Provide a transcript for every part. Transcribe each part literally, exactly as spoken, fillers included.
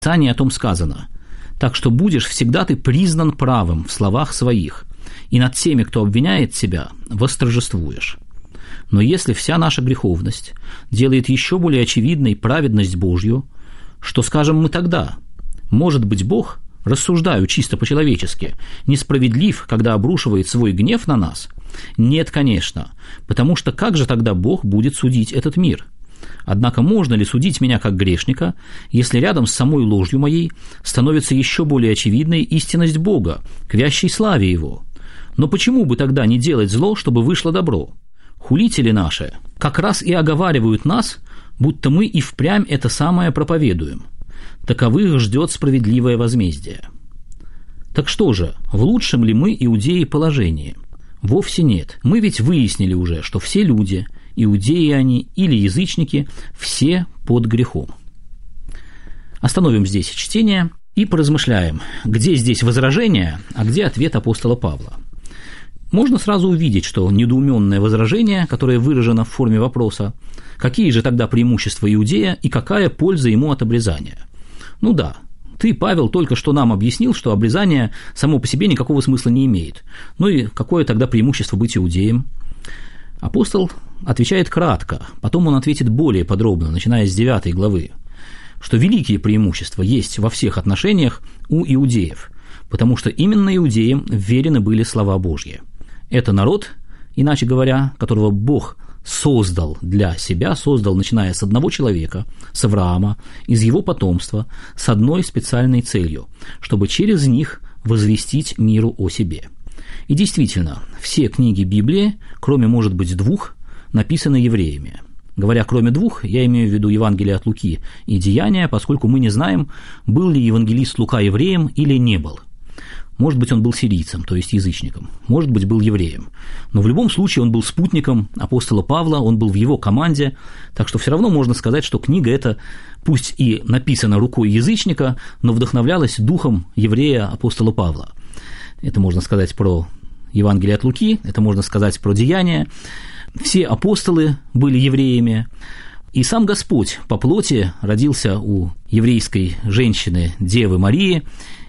Писании о том сказано: «Так что будешь всегда ты признан правым в словах своих, и над теми, кто обвиняет тебя, восторжествуешь». Но если вся наша греховность делает еще более очевидной праведность Божью, что скажем мы тогда? Может быть, Бог, рассуждаю чисто по-человечески, несправедлив, когда обрушивает свой гнев на нас? Нет, конечно, потому что как же тогда Бог будет судить этот мир? Однако можно ли судить меня как грешника, если рядом с самой ложью моей становится еще более очевидной истинность Бога, к вящей славе Его? Но почему бы тогда не делать зло, чтобы вышло добро? Хулители наши как раз и оговаривают нас, будто мы и впрямь это самое проповедуем. Таковых ждет справедливое возмездие. Так что же, в лучшем ли мы, иудеи, положении? Вовсе нет. Мы ведь выяснили уже, что все люди, иудеи они или язычники, все под грехом. Остановим здесь чтение и поразмышляем, где здесь возражение, а где ответ апостола Павла. Можно сразу увидеть, что недоуменное возражение, которое выражено в форме вопроса, какие же тогда преимущества иудея и какая польза ему от обрезания? Ну да, ты, Павел, только что нам объяснил, что обрезание само по себе никакого смысла не имеет. Ну и какое тогда преимущество быть иудеем? Апостол отвечает кратко, потом он ответит более подробно, начиная с девятой главы, что великие преимущества есть во всех отношениях у иудеев, потому что именно иудеям верены были слова Божьи. Это народ, иначе говоря, которого Бог создал для себя, создал, начиная с одного человека, с Авраама, из его потомства, с одной специальной целью, чтобы через них возвестить миру о себе. И действительно, все книги Библии, кроме, может быть, двух, написаны евреями. Говоря «кроме двух», я имею в виду Евангелие от Луки и Деяния, поскольку мы не знаем, был ли евангелист Лука евреем или не был. Может быть, он был сирийцем, то есть язычником, может быть, был евреем. Но в любом случае он был спутником апостола Павла, он был в его команде, так что все равно можно сказать, что книга эта, пусть и написана рукой язычника, но вдохновлялась духом еврея апостола Павла. Это можно сказать про Евангелие от Луки, это можно сказать про Деяния. Все апостолы были евреями, и сам Господь по плоти родился у еврейской женщины Девы Марии,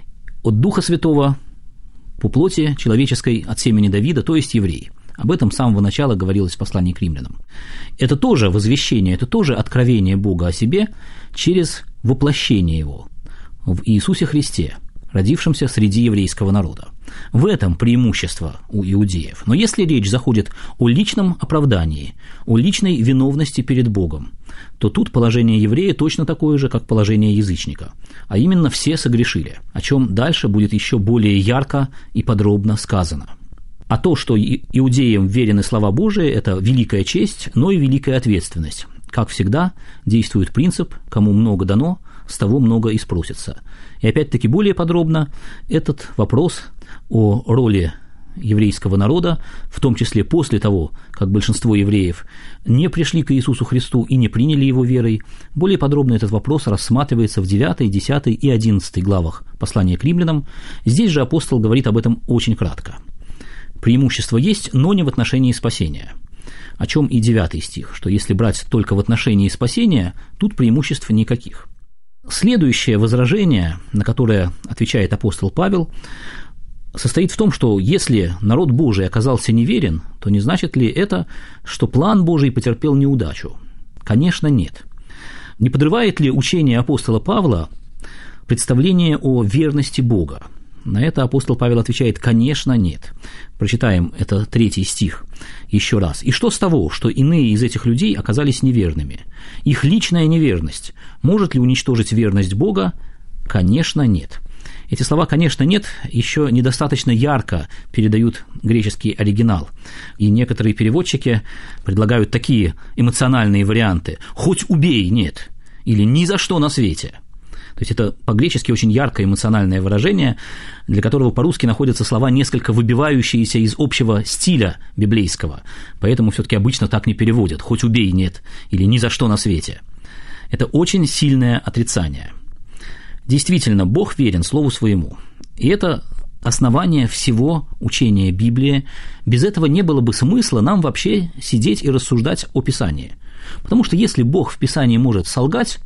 от Духа Святого по плоти человеческой от семени Давида, то есть еврей. Об этом с самого начала говорилось в послании к римлянам. Это тоже возвещение, это тоже откровение Бога о себе через воплощение Его в Иисусе Христе, родившемся среди еврейского народа. В этом преимущество у иудеев. Но если речь заходит о личном оправдании, о личной виновности перед Богом, то тут положение еврея точно такое же, как положение язычника. А именно все согрешили, о чем дальше будет еще более ярко и подробно сказано. А то, что иудеям верены слова Божии, это великая честь, но и великая ответственность. Как всегда, действует принцип «кому много дано, с того много и спросится». И опять-таки более подробно этот вопрос о роли еврейского народа, в том числе после того, как большинство евреев не пришли к Иисусу Христу и не приняли Его верой, более подробно этот вопрос рассматривается в девятой, десятой и одиннадцатой главах послания к римлянам. Здесь же апостол говорит об этом очень кратко. Преимущество есть, но не в отношении спасения. О чем и девятый стих, что если брать только в отношении спасения, тут преимуществ никаких. Следующее возражение, на которое отвечает апостол Павел, состоит в том, что если народ Божий оказался неверен, то не значит ли это, что план Божий потерпел неудачу? Конечно, нет. Не подрывает ли учение апостола Павла представление о верности Бога? На это апостол Павел отвечает: конечно, нет. Прочитаем это третий стих еще раз. «И что с того, что иные из этих людей оказались неверными? Их личная неверность может ли уничтожить верность Бога? Конечно, нет». Эти слова «конечно, нет» еще недостаточно ярко передают греческий оригинал, и некоторые переводчики предлагают такие эмоциональные варианты: «хоть убей, нет» или «ни за что на свете». То есть это по-гречески очень яркое эмоциональное выражение, для которого по-русски находятся слова, несколько выбивающиеся из общего стиля библейского, поэтому все-таки обычно так не переводят: «хоть убей, нет» или «ни за что на свете». Это очень сильное отрицание. Действительно, Бог верен Слову Своему, и это основание всего учения Библии. Без этого не было бы смысла нам вообще сидеть и рассуждать о Писании. Потому что если Бог в Писании может солгать,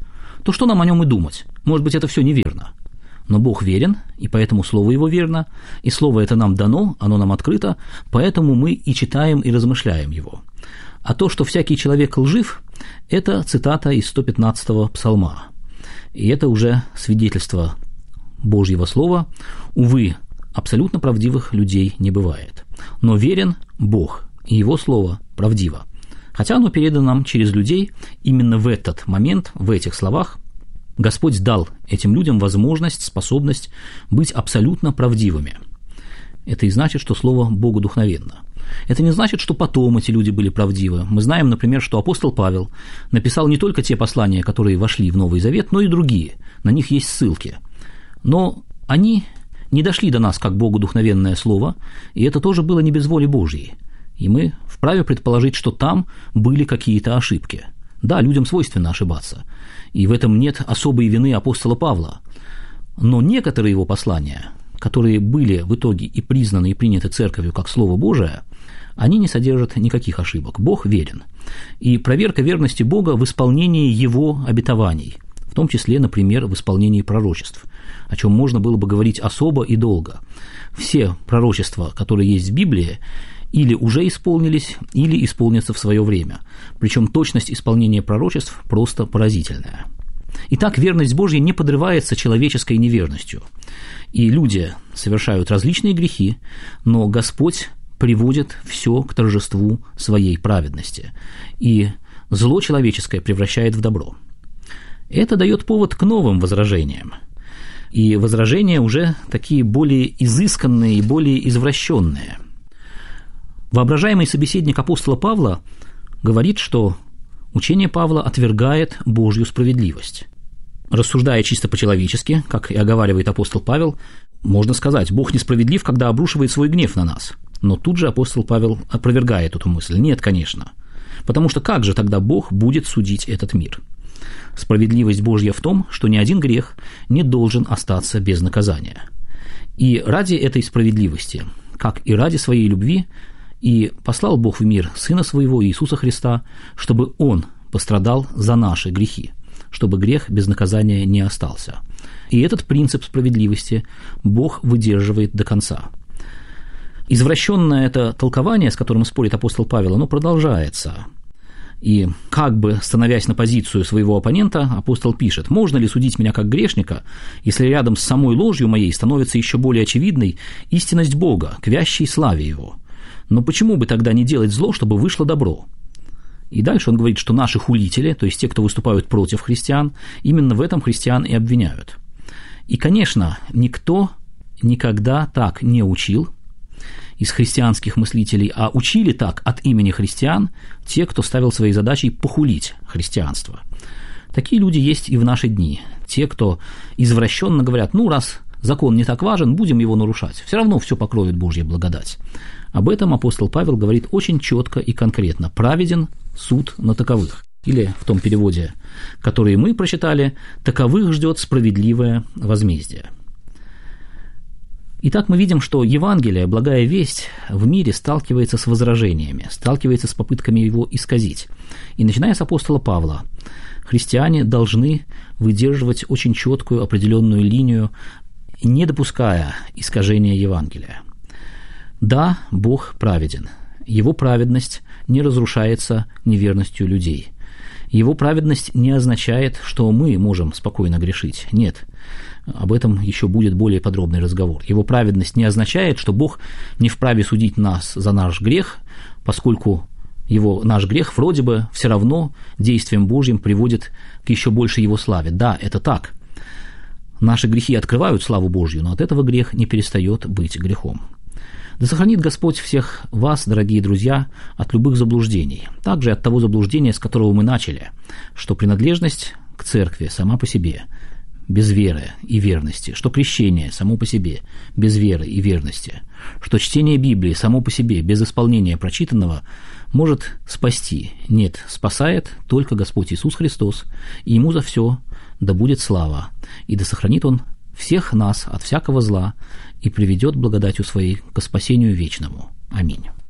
то что нам о нем и думать? Может быть, это все неверно. Но Бог верен, и поэтому Слово Его верно, и Слово это нам дано, оно нам открыто, поэтому мы и читаем, и размышляем его. А то, что всякий человек лжив, это цитата из сто пятнадцатого псалма. И это уже свидетельство Божьего Слова. Увы, абсолютно правдивых людей не бывает. Но верен Бог, и Его Слово правдиво. Хотя оно передано нам через людей, именно в этот момент, в этих словах, Господь дал этим людям возможность, способность быть абсолютно правдивыми. Это и значит, что Слово богодухновенно. Это не значит, что потом эти люди были правдивы. Мы знаем, например, что апостол Павел написал не только те послания, которые вошли в Новый Завет, но и другие. На них есть ссылки. Но они не дошли до нас как богодухновенное Слово, и это тоже было не без воли Божьей. И мы вправе предположить, что там были какие-то ошибки. Да, людям свойственно ошибаться, и в этом нет особой вины апостола Павла. Но некоторые его послания, которые были в итоге и признаны, и приняты Церковью как Слово Божие, они не содержат никаких ошибок. Бог верен. И проверка верности Бога в исполнении Его обетований, в том числе, например, в исполнении пророчеств, о чем можно было бы говорить особо и долго. Все пророчества, которые есть в Библии, или уже исполнились, или исполнятся в свое время. Причем точность исполнения пророчеств просто поразительная. Итак, верность Божья не подрывается человеческой неверностью. И люди совершают различные грехи, но Господь приводит все к торжеству своей праведности. И зло человеческое превращает в добро. Это дает повод к новым возражениям. И возражения уже такие более изысканные и более извращенные. Воображаемый собеседник апостола Павла говорит, что учение Павла отвергает Божью справедливость. Рассуждая чисто по-человечески, как и оговаривает апостол Павел, можно сказать, Бог несправедлив, когда обрушивает свой гнев на нас. Но тут же апостол Павел опровергает эту мысль. Нет, конечно. Потому что как же тогда Бог будет судить этот мир? Справедливость Божья в том, что ни один грех не должен остаться без наказания. И ради этой справедливости, как и ради своей любви, и послал Бог в мир Сына Своего Иисуса Христа, чтобы Он пострадал за наши грехи, чтобы грех без наказания не остался. И этот принцип справедливости Бог выдерживает до конца. Извращенное это толкование, с которым спорит апостол Павел, оно продолжается. И как бы становясь на позицию своего оппонента, апостол пишет: «Можно ли судить меня как грешника, если рядом с самой ложью моей становится еще более очевидной истинность Бога к вящей славе Его? Но почему бы тогда не делать зло, чтобы вышло добро?» И дальше он говорит, что наши хулители, то есть те, кто выступают против христиан, именно в этом христиан и обвиняют. И, конечно, никто никогда так не учил из христианских мыслителей, а учили так от имени христиан те, кто ставил своей задачей похулить христианство. Такие люди есть и в наши дни. Те, кто извращенно говорят: ну, раз закон не так важен, будем его нарушать. Все равно все покроет Божья благодать. Об этом апостол Павел говорит очень четко и конкретно. «Праведен суд на таковых». Или в том переводе, который мы прочитали, «таковых ждет справедливое возмездие». Итак, мы видим, что Евангелие, благая весть, в мире сталкивается с возражениями, сталкивается с попытками его исказить. И начиная с апостола Павла, христиане должны выдерживать очень четкую определенную линию, не допуская искажения Евангелия. Да, Бог праведен. Его праведность не разрушается неверностью людей. Его праведность не означает, что мы можем спокойно грешить. Нет, об этом еще будет более подробный разговор. Его праведность не означает, что Бог не вправе судить нас за наш грех, поскольку его, наш грех вроде бы все равно действием Божьим приводит к еще большей его славе. Да, это так. Наши грехи открывают славу Божью, но от этого грех не перестает быть грехом. Да сохранит Господь всех вас, дорогие друзья, от любых заблуждений, также от того заблуждения, с которого мы начали, что принадлежность к церкви сама по себе без веры и верности, что крещение само по себе без веры и верности, что чтение Библии само по себе без исполнения прочитанного может спасти. Нет, спасает только Господь Иисус Христос, и Ему за все да будет слава, и да сохранит Он всех нас от всякого зла и приведет благодатью Своей к спасению вечному. Аминь.